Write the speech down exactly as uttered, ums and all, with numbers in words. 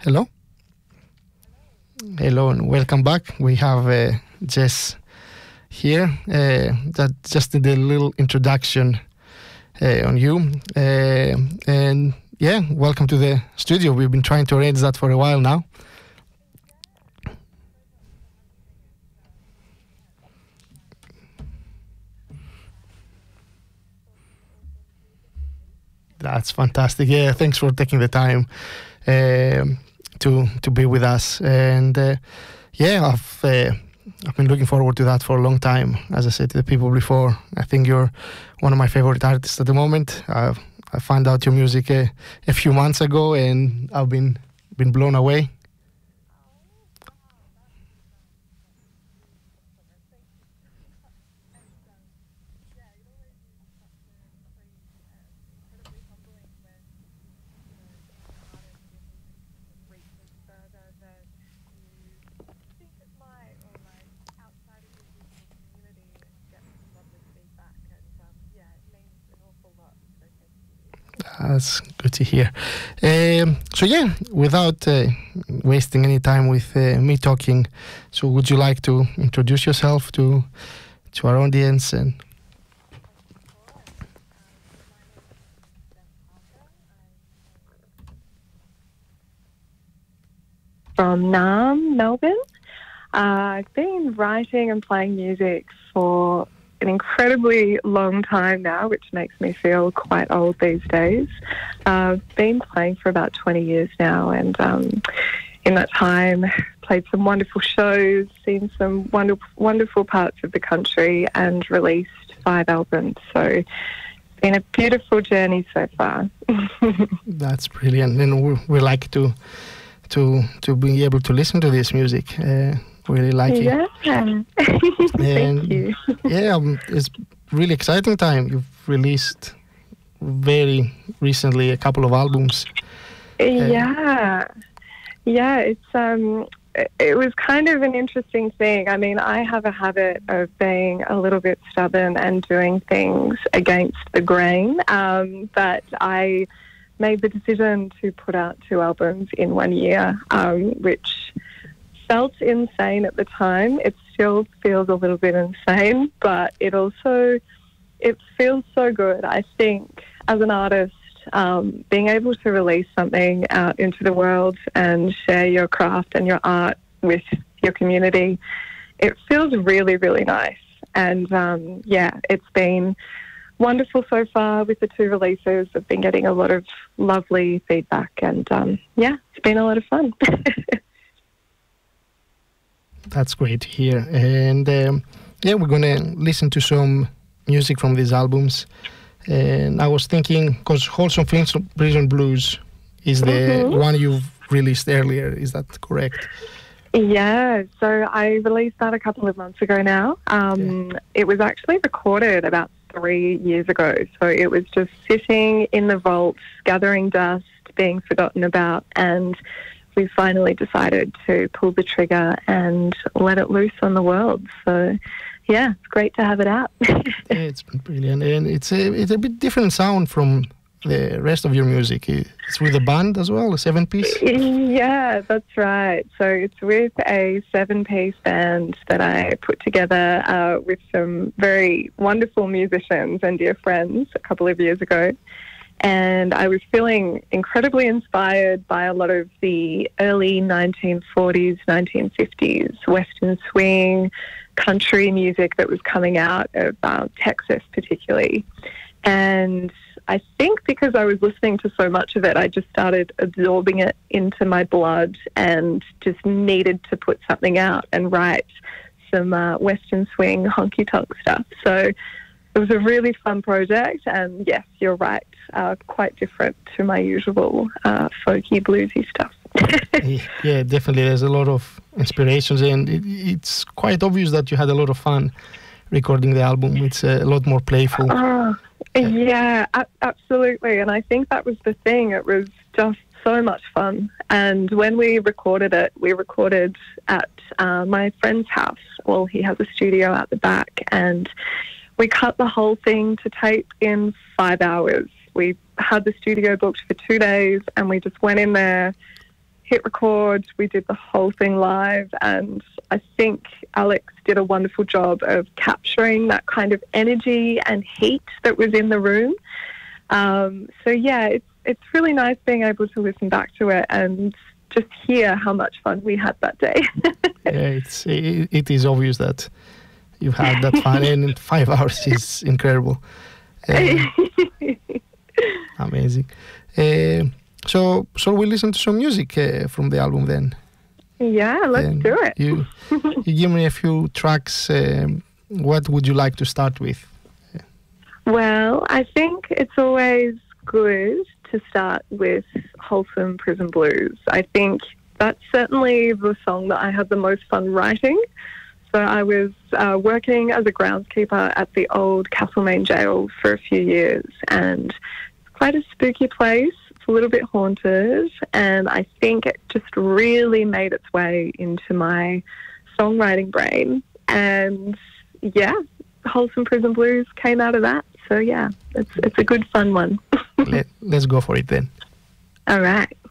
Hello. Hello and welcome back. We have uh, Jess here. Uh, that just did a little introduction uh, on you. Uh, and yeah, welcome to the studio. We've been trying to arrange that for a while now. That's fantastic. Yeah, thanks for taking the time um, to to be with us. And uh, yeah, I've uh, I've been looking forward to that for a long time. As I said to the people before, I think you're one of my favorite artists at the moment. I've, I found out your music a, a few months ago, and I've been been blown away. That's good to hear. Um, so yeah, without uh, wasting any time with uh, me talking, so would you like to introduce yourself to to our audience? And from Naarm, Melbourne. Uh, I've been writing and playing music for an incredibly long time now, which makes me feel quite old these days. Uh, I've been playing for about twenty years now, and um, in that time played some wonderful shows, seen some wonderful, wonderful parts of the country, and released five albums. So it's been a beautiful journey so far. that's brilliant. And we, we like to to to be able to listen to this music. Uh, really like it. Yeah. Thank and you. yeah, um, it's really exciting time. You've released very recently a couple of albums. Yeah, yeah. It's um, it was kind of an interesting thing. I mean, I have a habit of being a little bit stubborn and doing things against the grain. Um, but I made the decision to put out two albums in one year, um, which felt insane at the time. It still feels a little bit insane, but it also, it feels so good. I think as an artist, um, being able to release something out into the world and share your craft and your art with your community, it feels really, really nice. And um, yeah, it's been wonderful so far with the two releases. I've been getting a lot of lovely feedback, and um, yeah, it's been a lot of fun. That's great to hear. And um, yeah, we're going to listen to some music from these albums. And I was thinking, because Wholesome Prison Blues is the mm-hmm. one you've released earlier. Is that correct? Yeah, so I released that a couple of months ago now. Um, yeah. It was actually recorded about three years ago. So it was just sitting in the vaults, gathering dust, being forgotten about, and we finally decided to pull the trigger and let it loose on the world. So, yeah, it's great to have it out. Yeah, it's been brilliant. And it's a, it's a bit different sound from the rest of your music. It's with a band as well, a seven-piece? Yeah, that's right. So it's with a seven-piece band that I put together uh, with some very wonderful musicians and dear friends a couple of years ago. And I was feeling incredibly inspired by a lot of the early nineteen forties, nineteen fifties Western swing, country music that was coming out of uh, Texas particularly. And I think because I was listening to so much of it, I just started absorbing it into my blood and just needed to put something out and write some uh, Western swing honky-tonk stuff. So it was a really fun project, and yes, you're right, uh, quite different to my usual uh, folky, bluesy stuff. Yeah, definitely. There's a lot of inspirations, and it, it's quite obvious that you had a lot of fun recording the album. It's a lot more playful. Oh, yeah, a- absolutely. And I think that was the thing. It was just so much fun. And when we recorded it, we recorded at uh, my friend's house. Well, he has a studio out the back, and we cut the whole thing to tape in five hours. We had the studio booked for two days, and we just went in there hit record. We did the whole thing live, and I think Alex did a wonderful job of capturing that kind of energy and heat that was in the room. Um, so yeah, it's it's really nice being able to listen back to it and just hear how much fun we had that day. Yeah, it's it, it is obvious that you had that fun, and five hours is incredible. Uh, amazing. Uh, so, shall we listen to some music uh, from the album then? Yeah, let's Then do it. You, you give me a few tracks. Um, what would you like to start with? Well, I think it's always good to start with Wholesome Prison Blues. I think that's certainly the song that I had the most fun writing. So I was uh, working as a groundskeeper at the old Castlemaine jail for a few years, and it's quite a spooky place. It's a little bit haunted, and I think it just really made its way into my songwriting brain. And yeah, Wholesome Prison Blues came out of that. So yeah, it's it's a good fun one. Let, let's go for it then. All right.